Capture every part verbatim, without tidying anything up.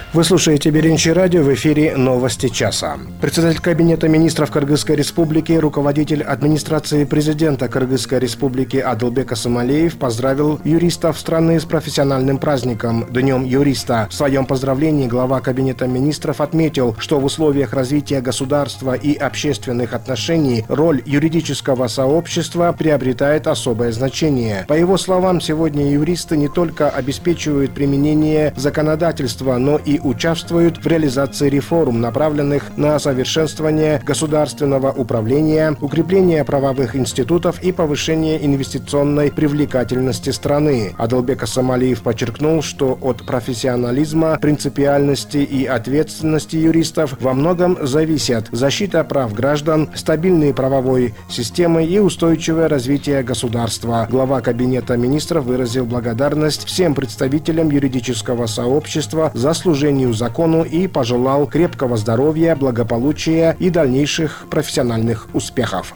Вы слушаете Беренчи радио, в эфире «Новости часа». Председатель Кабинета министров Кыргызской республики, руководитель администрации президента Кыргызской республики Адылбек Асымалиев поздравил юристов страны с профессиональным праздником – Днем юриста. В своем поздравлении глава Кабинета министров отметил, что в условиях развития государства и общественных отношений роль юридического сообщества приобретает особое значение. По его словам, сегодня юристы не только обеспечивают применение законодательства, но и участвуют в реализации реформ, направленных на совершенствование государственного управления, укрепление правовых институтов и повышение инвестиционной привлекательности страны. Адылбек Асымалиев подчеркнул, что от профессионализма, принципиальности и ответственности юристов во многом зависят защита прав граждан, стабильной правовой системы и устойчивое развитие государства. Глава Кабинета министров выразил благодарность всем представителям юридического сообщества за служение закону и пожелал крепкого здоровья, благополучия и дальнейших профессиональных успехов.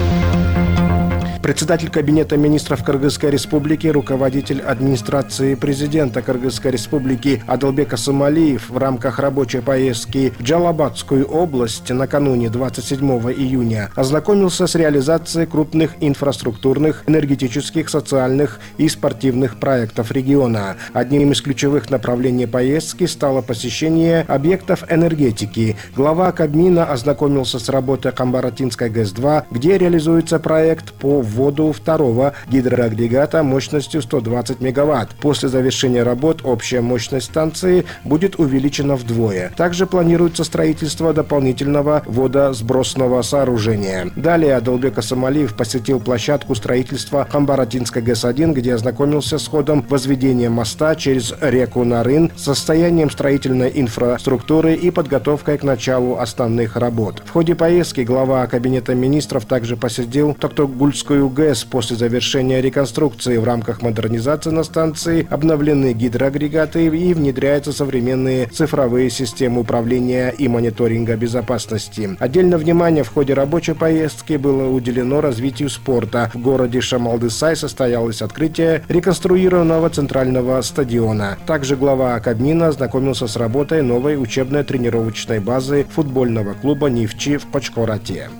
Председатель Кабинета министров Кыргызской республики, руководитель администрации президента Кыргызской республики Адылбек Асымалиев в рамках рабочей поездки в Джалабадскую область накануне двадцать седьмого июня ознакомился с реализацией крупных инфраструктурных, энергетических, социальных и спортивных проектов региона. Одним из ключевых направлений поездки стало посещение объектов энергетики. Глава Кабмина ознакомился с работой Камбаратинской ГЭС два, где реализуется проект по вводу второго гидроагрегата мощностью сто двадцать мегаватт. После завершения работ общая мощность станции будет увеличена вдвое. Также планируется строительство дополнительного водосбросного сооружения. Далее Адылбек Асымалиев посетил площадку строительства Камбаратинской ГЭС один, где ознакомился с ходом возведения моста через реку Нарын, состоянием строительной инфраструктуры и подготовкой к началу основных работ. В ходе поездки глава Кабинета министров также посетил Токтогульскую ГЭС. После завершения реконструкции в рамках модернизации на станции обновлены гидроагрегаты и внедряются современные цифровые системы управления и мониторинга безопасности. Отдельное внимание в ходе рабочей поездки было уделено развитию спорта. В городе Шамалдысай состоялось открытие реконструированного центрального стадиона. Также глава Кабмина ознакомился с работой новой учебно-тренировочной базы футбольного клуба «Нефчи» в Почкорате.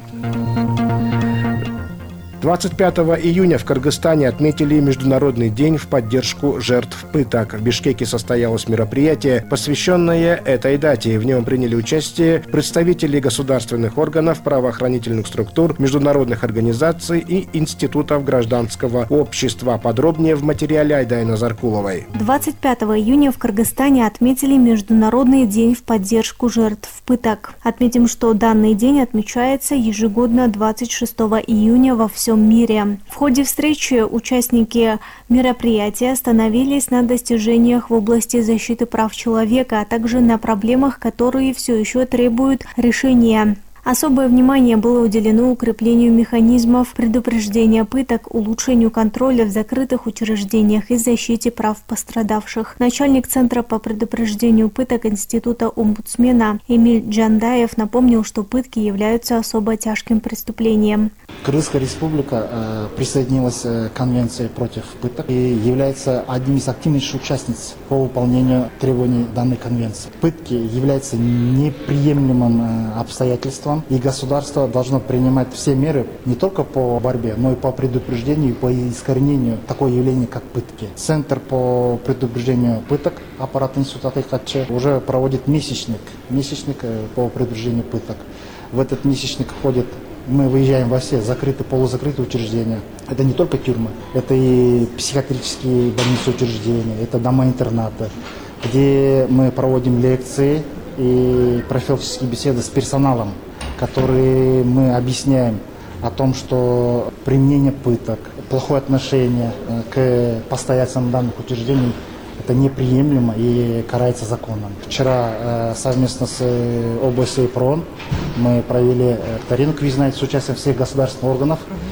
двадцать пятого июня в Кыргызстане отметили Международный день в поддержку жертв пыток. В Бишкеке состоялось мероприятие, посвященное этой дате. В нем приняли участие представители государственных органов, правоохранительных структур, международных организаций и институтов гражданского общества. Подробнее в материале Айдайна Заркуловой. двадцать пятого июня в Кыргызстане отметили Международный день в поддержку жертв пыток. Отметим, что данный день отмечается ежегодно двадцать шестого июня во всем мире. В ходе встречи участники мероприятия остановились на достижениях в области защиты прав человека, а также на проблемах, которые все еще требуют решения. Особое внимание было уделено укреплению механизмов предупреждения пыток, улучшению контроля в закрытых учреждениях и защите прав пострадавших. Начальник Центра по предупреждению пыток Института омбудсмена Эмиль Джандаев напомнил, что пытки являются особо тяжким преступлением. Кыргызская республика э, присоединилась к Конвенции против пыток и является одним из активнейших участниц по выполнению требований данной конвенции. Пытки являются неприемлемым э, обстоятельством, и государство должно принимать все меры не только по борьбе, но и по предупреждению и по искоренению такого явления, как пытки. Центр по предупреждению пыток аппарата института Акыйкатчы уже проводит месячник, месячник по предупреждению пыток. В этот месячник входит, мы выезжаем во все закрытые, полузакрытые учреждения. Это не только тюрьмы, это и психиатрические больницы учреждения, это дома-интернаты, где мы проводим лекции и профилактические беседы с персоналом, которые мы объясняем о том, что применение пыток, плохое отношение к постояльцам данных учреждений – это неприемлемо и карается законом. Вчера э, совместно с ОБСЕ и ПРООН мы провели викторину квиз-найт с участием всех государственных органов.